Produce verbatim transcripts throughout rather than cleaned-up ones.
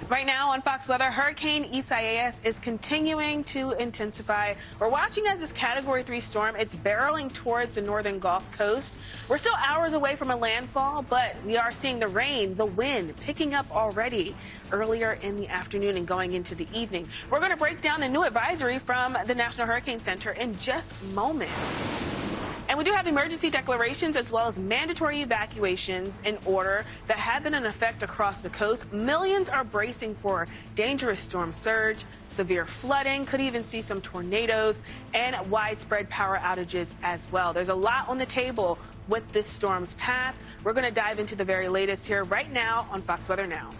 Right now on Fox Weather, Hurricane Isaias is continuing to intensify. We're watching as this Category three storm, it's barreling towards the northern Gulf Coast. We're still hours away from a landfall, but we are seeing the rain, the wind picking up already earlier in the afternoon and going into the evening. We're going to break down the new advisory from the National Hurricane Center in just moments. And we do have emergency declarations as well as mandatory evacuations in order that have been in effect across the coast. Millions are bracing for dangerous storm surge, severe flooding, could even see some tornadoes and widespread power outages as well. There's a lot on the table with this storm's path. We're going to dive into the very latest here right now on Fox Weather Now.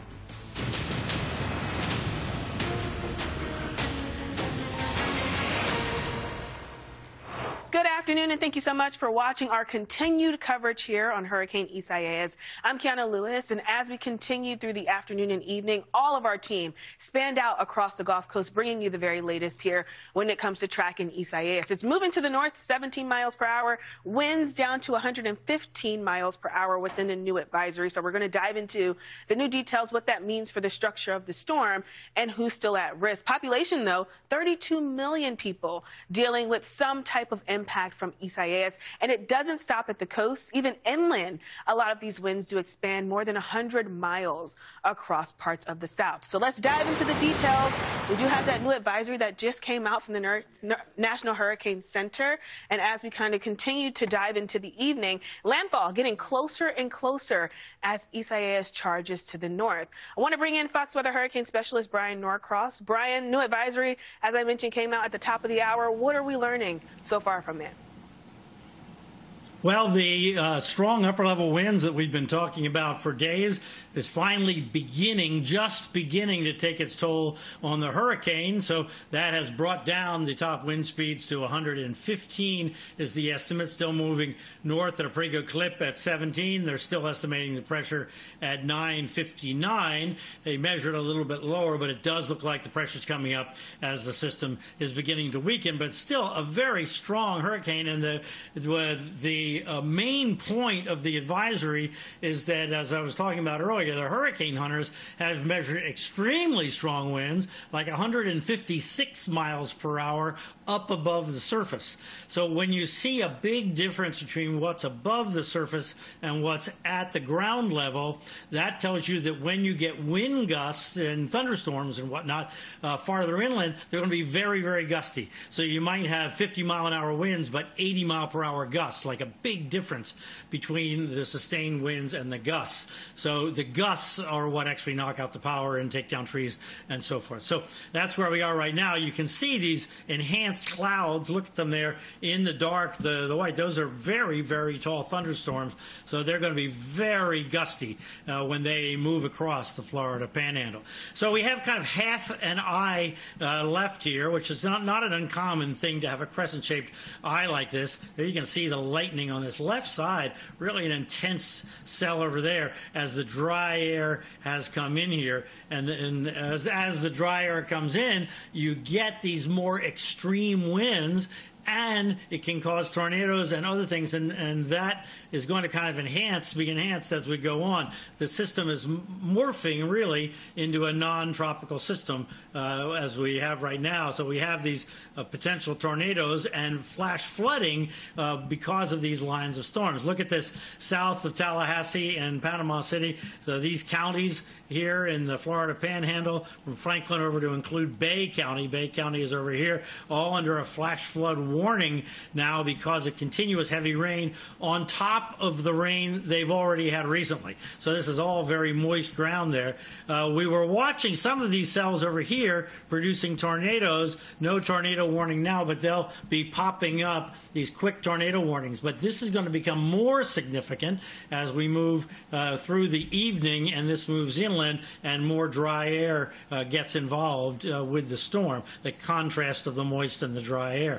Good afternoon, and thank you so much for watching our continued coverage here on Hurricane Isaias. I'm Kiana Lewis, and as we continue through the afternoon and evening, all of our team spanned out across the Gulf Coast, bringing you the very latest here when it comes to tracking Isaias. It's moving to the north, seventeen miles per hour, winds down to one hundred fifteen miles per hour within the new advisory. So we're going to dive into the new details, what that means for the structure of the storm, and who's still at risk. Population, though, thirty-two million people dealing with some type of impact impact from Isaias, and it doesn't stop at the coast. Even inland, a lot of these winds do expand more than one hundred miles across parts of the south. So let's dive into the details. We do have that new advisory that just came out from the Ner Ner National Hurricane Center, and as we kind of continue to dive into the evening, landfall getting closer and closer as Isaias charges to the north. I want to bring in Fox Weather Hurricane Specialist Brian Norcross. Brian, new advisory, as I mentioned, came out at the top of the hour. What are we learning so far from it? Well, the uh, strong upper-level winds that we've been talking about for days is finally beginning, just beginning to take its toll on the hurricane. So that has brought down the top wind speeds to one hundred fifteen is the estimate, still moving north at a pretty good clip at seventeen. They're still estimating the pressure at nine fifty-nine. They measured a little bit lower, but it does look like the pressure's coming up as the system is beginning to weaken. But still a very strong hurricane, and the, the, the The uh, main point of the advisory is that, as I was talking about earlier, the hurricane hunters have measured extremely strong winds, like one hundred fifty-six miles per hour up above the surface. So when you see a big difference between what's above the surface and what's at the ground level, that tells you that when you get wind gusts and thunderstorms and whatnot uh, farther inland, they're going to be very, very gusty. So you might have fifty mile an hour winds, but eighty mile per hour gusts, like a big difference between the sustained winds and the gusts. So the gusts are what actually knock out the power and take down trees and so forth. So that's where we are right now. You can see these enhanced clouds. Look at them there in the dark, the, the white. Those are very, very tall thunderstorms. So they're going to be very gusty uh, when they move across the Florida Panhandle. So we have kind of half an eye uh, left here, which is not, not an uncommon thing to have a crescent-shaped eye like this. There you can see the lightning on this left side, really an intense cell over there as the dry air has come in here. And, and as, as the dry air comes in, you get these more extreme winds, and it can cause tornadoes and other things, and, and that is going to kind of enhance, be enhanced as we go on. The system is morphing really into a non-tropical system uh, as we have right now. So we have these uh, potential tornadoes and flash flooding uh, because of these lines of storms. Look at this south of Tallahassee and Panama City. So these counties here in the Florida Panhandle, from Franklin over to include Bay County. Bay County is over here, all under a flash flood warning now because of continuous heavy rain on top of the rain they've already had recently. So this is all very moist ground there. Uh, we were watching some of these cells over here producing tornadoes. No tornado warning now, but they'll be popping up, these quick tornado warnings. But this is going to become more significant as we move uh, through the evening, and this moves inland and more dry air uh, gets involved uh, with the storm, the contrast of the moist and the dry air. So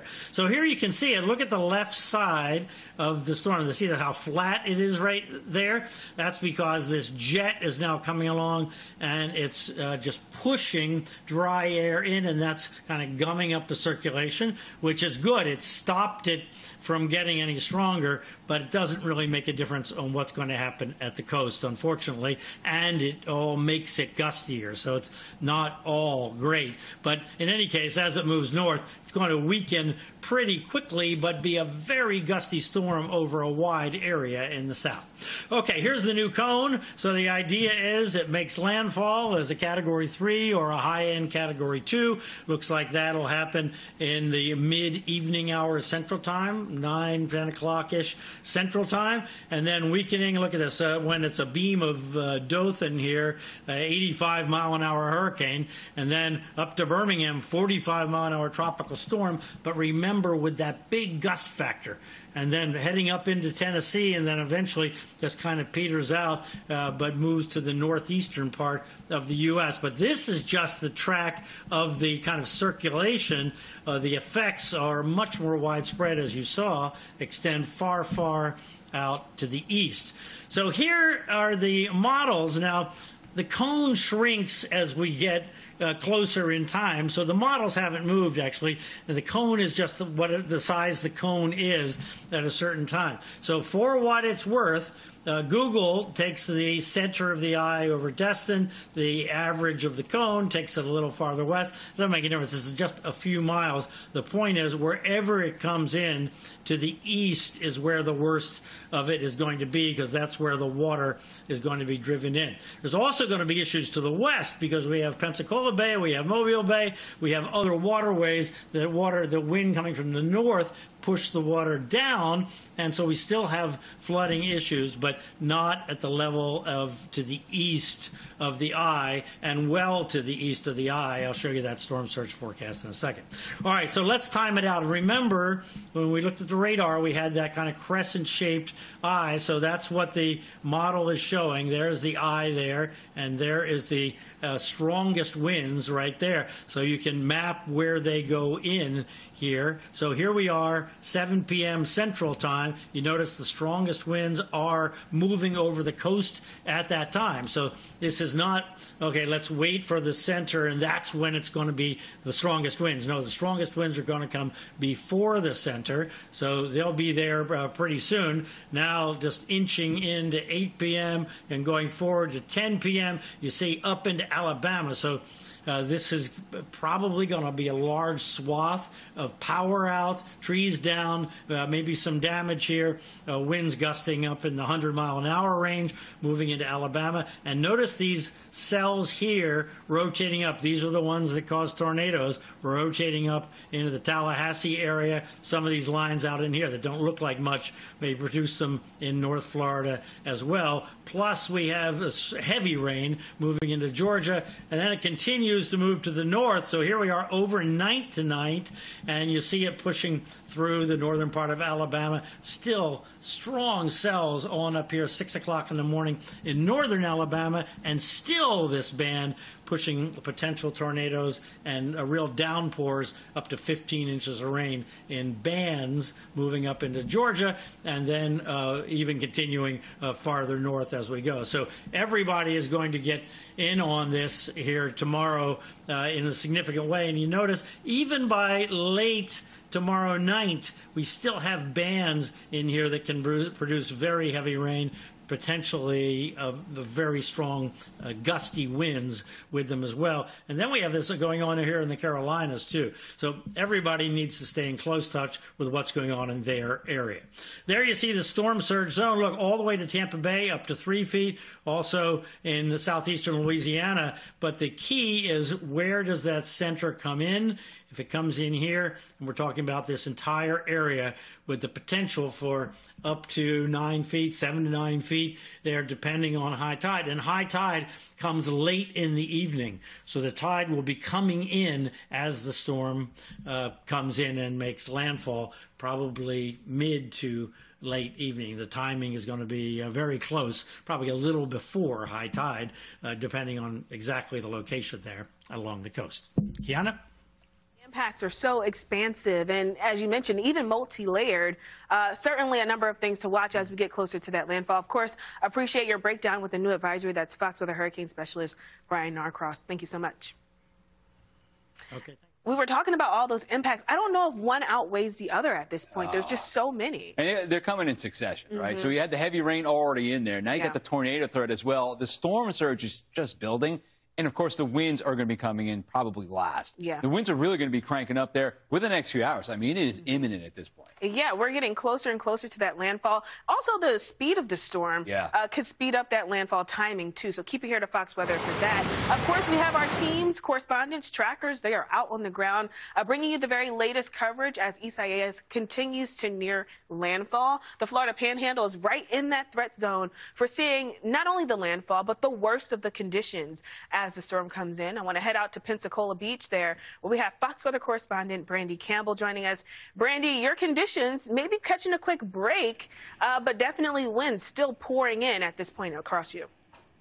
So here you can see it. Look at the left side of the storm. You see how flat it is right there? That's because this jet is now coming along, and it's uh, just pushing dry air in, and that's kind of gumming up the circulation, which is good. It's stopped it from getting any stronger, but it doesn't really make a difference on what's going to happen at the coast, unfortunately, and it all makes it gustier, so it's not all great. But in any case, as it moves north, it's going to weaken pretty quickly, but be a very gusty storm over a wide area in the south. Okay, here's the new cone. So the idea is it makes landfall as a Category three or a high-end Category two. Looks like that'll happen in the mid-evening hours Central Time, nine, ten o'clock-ish Central Time, and then weakening. Look at this, uh, when it's a beam of uh, Dothan here, uh, eighty-five mile an hour hurricane, and then up to Birmingham, forty-five mile an hour tropical storm. But remember, with that big gust factor, and then heading up into Tennessee, and then eventually just kind of peters out, uh, but moves to the northeastern part of the U S But this is just the track of the kind of circulation. Uh, the effects are much more widespread, as you saw, extend far, far out to the east. So here are the models. Now, the cone shrinks as we get Uh, closer in time, so the models haven't moved actually, and the cone is just what the size the cone is at a certain time. So for what it's worth, Uh, Google takes the center of the eye over Destin. The average of the cone takes it a little farther west. It doesn't make a difference. This is just a few miles. The point is, wherever it comes in to the east is where the worst of it is going to be, because that's where the water is going to be driven in. There's also going to be issues to the west, because we have Pensacola Bay, we have Mobile Bay, we have other waterways. The water, the wind coming from the north push the water down, and so we still have flooding issues, but not at the level of to the east of the eye, and well to the east of the eye. I'll show you that storm surge forecast in a second. All right, so let's time it out. Remember, when we looked at the radar, we had that kind of crescent-shaped eye, so that's what the model is showing. There's the eye there, and there is the uh, strongest winds right there. So you can map where they go in here. So here we are, seven p m Central Time. You notice the strongest winds are moving over the coast at that time. So this is not, okay, let's wait for the center and that's when it's going to be the strongest winds. No, the strongest winds are going to come before the center. So they'll be there uh, pretty soon. Now just inching into eight p m and going forward to ten p m, you see up into Alabama. So Uh, this is probably going to be a large swath of power out, trees down, uh, maybe some damage here, uh, winds gusting up in the one hundred mile an hour range, moving into Alabama. And notice these cells here rotating up. These are the ones that cause tornadoes, rotating up into the Tallahassee area. Some of these lines out in here that don't look like much may produce them in North Florida as well. Plus, we have a heavy rain moving into Georgia, and then it continues to move to the north. So here we are overnight tonight, and you see it pushing through the northern part of Alabama. Still strong cells on up here, six o'clock in the morning in northern Alabama, and still this band pushing the potential tornadoes and uh, real downpours up to fifteen inches of rain in bands moving up into Georgia, and then uh, even continuing uh, farther north as we go. So everybody is going to get in on this here tomorrow uh, in a significant way. And you notice even by late tomorrow night, we still have bands in here that can produce very heavy rain, potentially uh, very strong uh, gusty winds with them as well. And then we have this going on here in the Carolinas too. So everybody needs to stay in close touch with what's going on in their area. There you see the storm surge zone. Look, all the way to Tampa Bay, up to three feet, also in the southeastern Louisiana. But the key is, where does that center come in? If it comes in here, and we're talking about this entire area with the potential for up to nine feet, seven to nine feet there, depending on high tide. And high tide comes late in the evening. So the tide will be coming in as the storm uh, comes in and makes landfall, probably mid to late evening. The timing is going to be uh, very close, probably a little before high tide, uh, depending on exactly the location there along the coast. Kiana? Impacts are so expansive and, as you mentioned, even multi-layered. Uh, certainly a number of things to watch as we get closer to that landfall. Of course, appreciate your breakdown with the new advisory. That's Fox Weather Hurricane Specialist Brian Norcross. Thank you so much. Okay. We were talking about all those impacts. I don't know if one outweighs the other at this point. There's just so many. And they're coming in succession, right? Mm-hmm. So you had the heavy rain already in there. Now you Yeah. got the tornado threat as well. The storm surge is just building. And, of course, the winds are going to be coming in probably last. Yeah. The winds are really going to be cranking up there within the next few hours. I mean, it is imminent at this point. Yeah, we're getting closer and closer to that landfall. Also, the speed of the storm Yeah. uh, could speed up that landfall timing, too. So keep it here to Fox Weather for that. Of course, we have our teams, correspondents, trackers. They are out on the ground, uh, bringing you the very latest coverage as Isaias continues to near landfall. The Florida Panhandle is right in that threat zone for seeing not only the landfall, but the worst of the conditions as the storm comes in. I want to head out to Pensacola Beach there, where we have Fox Weather correspondent Brandy Campbell joining us. Brandy, your conditions maybe catching a quick break, uh, but definitely winds still pouring in at this point across you.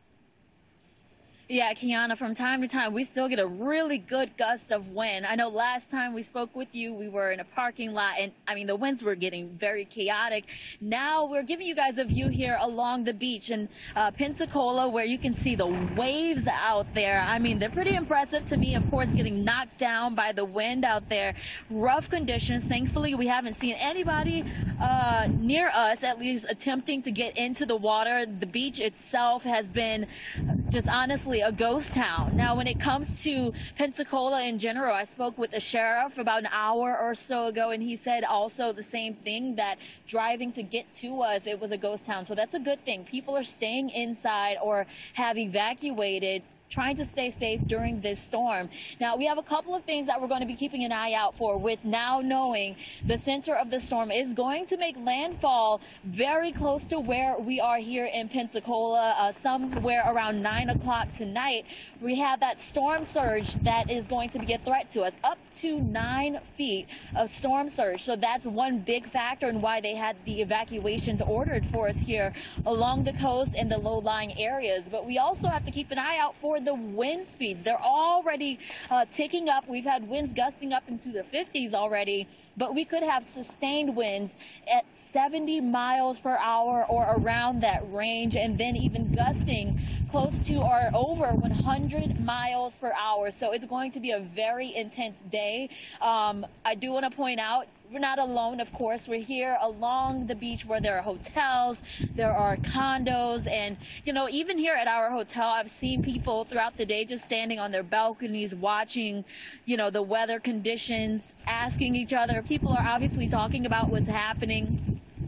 Yeah, Kiana, from time to time, we still get a really good gust of wind. I know last time we spoke with you, we were in a parking lot, and I mean, the winds were getting very chaotic. Now we're giving you guys a view here along the beach in uh, Pensacola, where you can see the waves out there. I mean, they're pretty impressive to me, of course, getting knocked down by the wind out there. Rough conditions. Thankfully, we haven't seen anybody uh, near us, at least attempting to get into the water. The beach itself has been just honestly a ghost town. Now, when it comes to Pensacola in general, I spoke with the sheriff about an hour or so ago, and he said also the same thing, that driving to get to us, it was a ghost town. So that's a good thing. People are staying inside or have evacuated, trying to stay safe during this storm. Now, we have a couple of things that we're going to be keeping an eye out for, with now knowing the center of the storm is going to make landfall very close to where we are here in Pensacola, uh, somewhere around nine o'clock tonight. We have that storm surge that is going to be a threat to us, up to nine feet of storm surge. So that's one big factor in why they had the evacuations ordered for us here along the coast and the low-lying areas. But we also have to keep an eye out for the wind speeds. They're already uh, ticking up. We've had winds gusting up into the fifties already, but we could have sustained winds at seventy miles per hour or around that range, and then even gusting close to or over one hundred miles per hour. So it's going to be a very intense day. Um, I do want to point out, we're not alone, of course. We're here along the beach where there are hotels, there are condos, and, you know, even here at our hotel, I've seen people throughout the day just standing on their balconies watching, you know, the weather conditions, asking each other. People are obviously talking about what's happening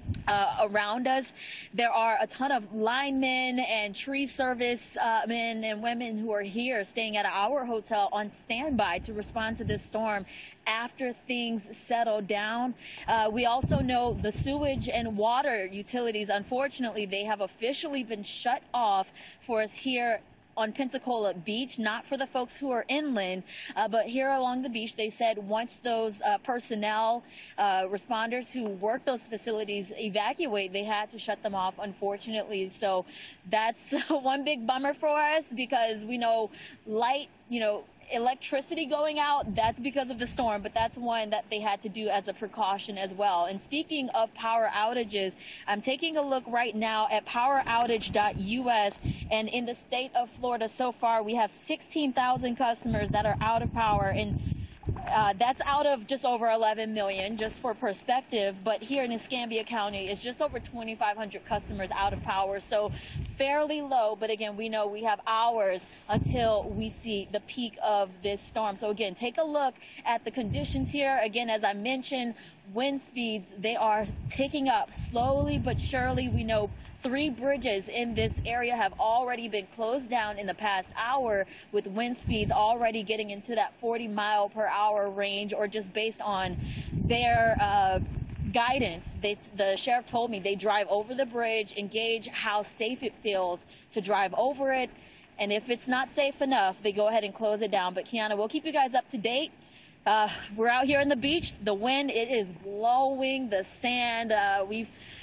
Uh, around us. There are a ton of linemen and tree service uh, men and women who are here staying at our hotel on standby to respond to this storm after things settle down. Uh, we also know the sewage and water utilities, unfortunately, they have officially been shut off for us here on Pensacola Beach, not for the folks who are inland, uh, but here along the beach, they said once those uh, personnel, uh, responders who work those facilities evacuate, they had to shut them off, unfortunately. So that's one big bummer for us, because we know light, you know, electricity going out, that's because of the storm, but that's one that they had to do as a precaution as well. And speaking of power outages, I'm taking a look right now at power outage dot U S, and in the state of Florida so far, we have sixteen thousand customers that are out of power, and Uh, that's out of just over eleven million, just for perspective. But here in Escambia County, it's just over twenty-five hundred customers out of power. So fairly low. But again, we know we have hours until we see the peak of this storm. So again, take a look at the conditions here. Again, as I mentioned, wind speeds, they are ticking up slowly but surely. We know three bridges in this area have already been closed down in the past hour, with wind speeds already getting into that forty mile per hour range, or just based on their uh, guidance. They, the sheriff told me they drive over the bridge and gauge how safe it feels to drive over it. And if it's not safe enough, they go ahead and close it down. But Kiana, we'll keep you guys up to date. Uh, we're out here on the beach. The wind, it is blowing the sand. Uh, we've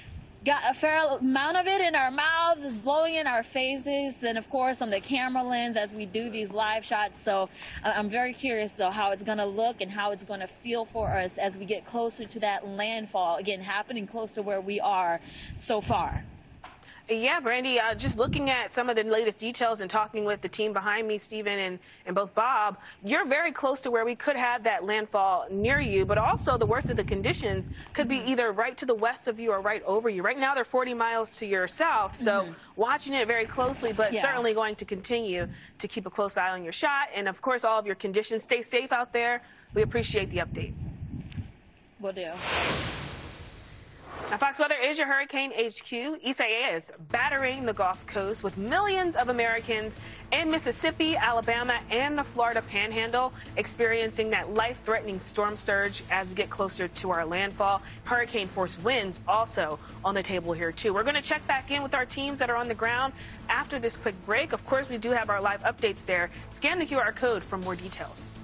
got a fair amount of it in our mouths, it's blowing in our faces, and of course on the camera lens as we do these live shots. So uh, I'm very curious though how it's going to look and how it's going to feel for us as we get closer to that landfall, again happening close to where we are so far. Yeah, Brandy, uh, just looking at some of the latest details and talking with the team behind me, Stephen and, and both Bob, you're very close to where we could have that landfall near you, but also the worst of the conditions could be either right to the west of you or right over you. Right now, they're forty miles to your south, so mm-hmm. watching it very closely, but yeah. certainly going to continue to keep a close eye on your shot. And, of course, all of your conditions. Stay safe out there. We appreciate the update. Will do. Now, Fox Weather is your Hurricane H Q. Isaias battering the Gulf Coast with millions of Americans in Mississippi, Alabama, and the Florida Panhandle experiencing that life-threatening storm surge as we get closer to our landfall. Hurricane force winds also on the table here, too. We're going to check back in with our teams that are on the ground after this quick break. Of course, we do have our live updates there. Scan the Q R code for more details.